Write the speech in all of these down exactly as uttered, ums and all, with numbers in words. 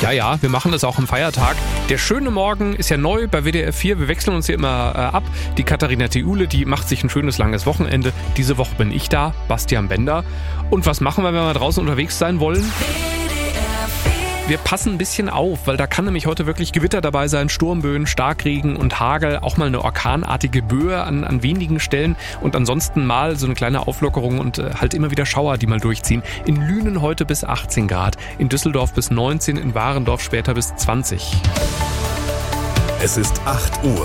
Ja, ja, wir machen das auch am Feiertag. Der schöne Morgen ist ja neu bei W D R vier. Wir wechseln uns hier immer äh, ab. Die Katharina Theule, die macht sich ein schönes langes Wochenende. Diese Woche bin ich da, Bastian Bender. Und was machen wir, wenn wir draußen unterwegs sein wollen? Wir passen ein bisschen auf, weil da kann nämlich heute wirklich Gewitter dabei sein, Sturmböen, Starkregen und Hagel, auch mal eine orkanartige Böe an, an wenigen Stellen und ansonsten mal so eine kleine Auflockerung und äh, halt immer wieder Schauer, die mal durchziehen. In Lünen heute bis achtzehn Grad, in Düsseldorf bis neunzehn, in Warendorf später bis zwanzig. Es ist acht Uhr.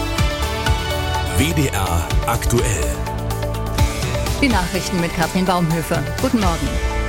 W D R aktuell. Die Nachrichten mit Katrin Baumhöfer. Guten Morgen.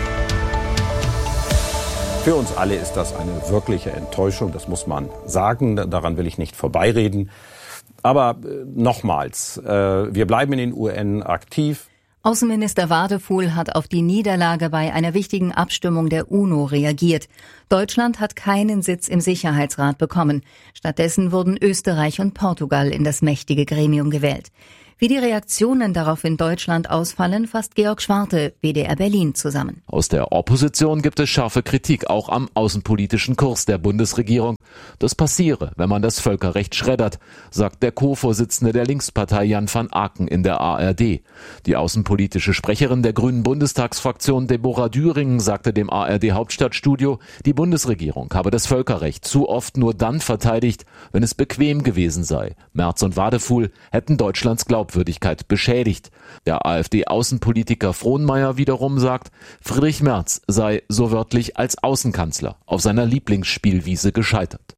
Für uns alle ist das eine wirkliche Enttäuschung, das muss man sagen, daran will ich nicht vorbeireden. Aber äh, nochmals, äh, wir bleiben in den U N aktiv. Außenminister Wadefuhl hat auf die Niederlage bei einer wichtigen Abstimmung der UNO reagiert. Deutschland hat keinen Sitz im Sicherheitsrat bekommen. Stattdessen wurden Österreich und Portugal in das mächtige Gremium gewählt. Wie die Reaktionen darauf in Deutschland ausfallen, fasst Georg Schwarte, W D R Berlin, zusammen. Aus der Opposition gibt es scharfe Kritik, auch am außenpolitischen Kurs der Bundesregierung. Das passiere, wenn man das Völkerrecht schreddert, sagt der Co-Vorsitzende der Linkspartei Jan van Aken in der A R D. Die außenpolitische Sprecherin der Grünen Bundestagsfraktion Deborah Düringen sagte dem A R D Hauptstadtstudio, die Bundesregierung habe das Völkerrecht zu oft nur dann verteidigt, wenn es bequem gewesen sei. Merz und Wadefuhl hätten Deutschlands Glaubwürdigkeit Würdigkeit beschädigt. Der AfD-Außenpolitiker Frohnmeier wiederum sagt, Friedrich Merz sei so wörtlich als Außenkanzler auf seiner Lieblingsspielwiese gescheitert.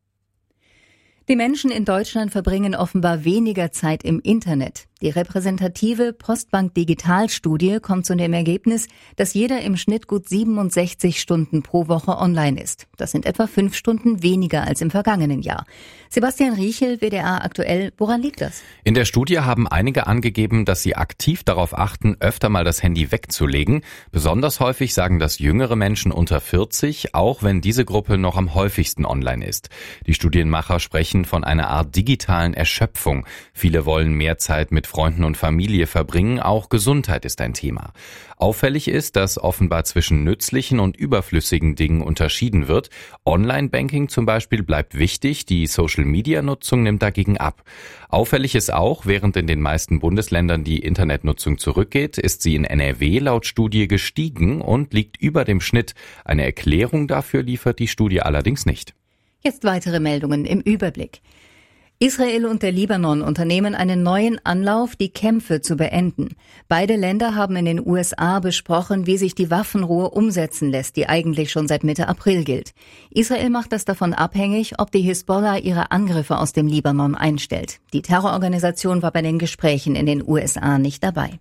Die Menschen in Deutschland verbringen offenbar weniger Zeit im Internet. Die repräsentative Postbank-Digital-Studie kommt zu dem Ergebnis, dass jeder im Schnitt gut siebenundsechzig Stunden pro Woche online ist. Das sind etwa fünf Stunden weniger als im vergangenen Jahr. Sebastian Riechel, W D R aktuell, woran liegt das? In der Studie haben einige angegeben, dass sie aktiv darauf achten, öfter mal das Handy wegzulegen. Besonders häufig sagen das jüngere Menschen unter vierzig, auch wenn diese Gruppe noch am häufigsten online ist. Die Studienmacher sprechen von einer Art digitalen Erschöpfung. Viele wollen mehr Zeit mit Freunden und Familie verbringen, auch Gesundheit ist ein Thema. Auffällig ist, dass offenbar zwischen nützlichen und überflüssigen Dingen unterschieden wird. Online-Banking zum Beispiel bleibt wichtig, die Social-Media-Nutzung nimmt dagegen ab. Auffällig ist auch, während in den meisten Bundesländern die Internetnutzung zurückgeht, ist sie in N R W laut Studie gestiegen und liegt über dem Schnitt. Eine Erklärung dafür liefert die Studie allerdings nicht. Jetzt weitere Meldungen im Überblick. Israel und der Libanon unternehmen einen neuen Anlauf, die Kämpfe zu beenden. Beide Länder haben in den U S A besprochen, wie sich die Waffenruhe umsetzen lässt, die eigentlich schon seit Mitte April gilt. Israel macht das davon abhängig, ob die Hisbollah ihre Angriffe aus dem Libanon einstellt. Die Terrororganisation war bei den Gesprächen in den U S A nicht dabei.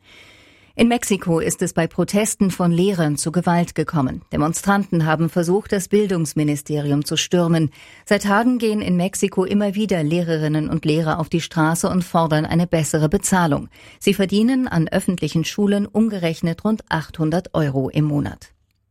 In Mexiko ist es bei Protesten von Lehrern zu Gewalt gekommen. Demonstranten haben versucht, das Bildungsministerium zu stürmen. Seit Tagen gehen in Mexiko immer wieder Lehrerinnen und Lehrer auf die Straße und fordern eine bessere Bezahlung. Sie verdienen an öffentlichen Schulen umgerechnet rund achthundert Euro im Monat.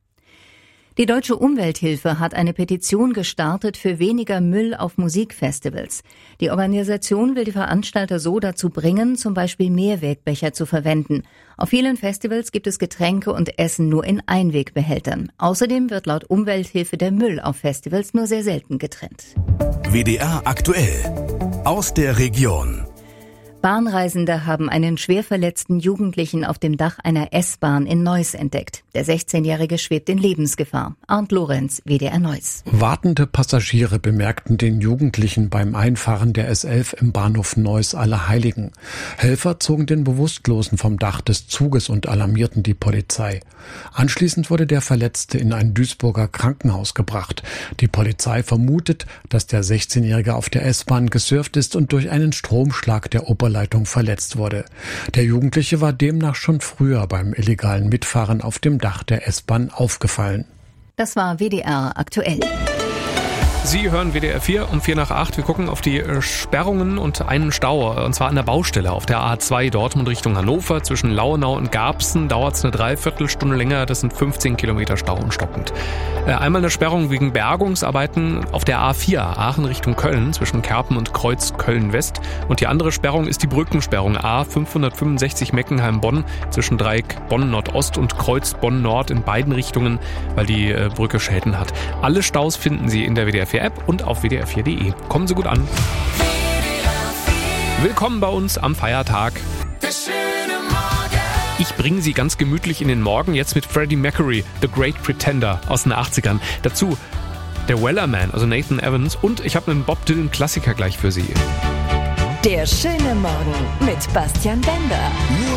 Die Deutsche Umwelthilfe hat eine Petition gestartet für weniger Müll auf Musikfestivals. Die Organisation will die Veranstalter so dazu bringen, zum Beispiel Mehrwegbecher zu verwenden. Auf vielen Festivals gibt es Getränke und Essen nur in Einwegbehältern. Außerdem wird laut Umwelthilfe der Müll auf Festivals nur sehr selten getrennt. W D R aktuell. Aus der Region. Bahnreisende haben einen schwer verletzten Jugendlichen auf dem Dach einer S-Bahn in Neuss entdeckt. Der sechzehnjährige schwebt in Lebensgefahr. Arndt Lorenz, W D R Neuss. Wartende Passagiere bemerkten den Jugendlichen beim Einfahren der S elf im Bahnhof Neuss Allerheiligen. Helfer zogen den Bewusstlosen vom Dach des Zuges und alarmierten die Polizei. Anschließend wurde der Verletzte in ein Duisburger Krankenhaus gebracht. Die Polizei vermutet, dass der sechzehnjährige auf der S-Bahn gesurft ist und durch einen Stromschlag der Oberleitung verletzt wurde. Der Jugendliche war demnach schon früher beim illegalen Mitfahren auf dem Dach der S-Bahn aufgefallen. Das war W D R aktuell. Sie hören W D R vier um vier nach acht. Wir gucken auf die Sperrungen und einen Stau, und zwar an der Baustelle auf der A zwei Dortmund Richtung Hannover. Zwischen Lauenau und Garbsen dauert es eine Dreiviertelstunde länger. Das sind fünfzehn Kilometer Stau und stockend. Einmal eine Sperrung wegen Bergungsarbeiten auf der A vier Aachen Richtung Köln zwischen Kerpen und Kreuz Köln-West. Und die andere Sperrung ist die Brückensperrung A fünfhundertfünfundsechzig Meckenheim-Bonn zwischen Dreieck Bonn-Nord-Ost und Kreuz Bonn-Nord in beiden Richtungen, weil die Brücke Schäden hat. Alle Staus finden Sie in der W D R vier App und auf w d r vier punkt de. Kommen Sie gut an. Willkommen bei uns am Feiertag. Ich bringe Sie ganz gemütlich in den Morgen jetzt mit Freddie Mercury, The Great Pretender aus den achtzigern. Dazu der Wellerman, also Nathan Evans, und ich habe einen Bob Dylan Klassiker gleich für Sie. Der schöne Morgen mit Bastian Bender.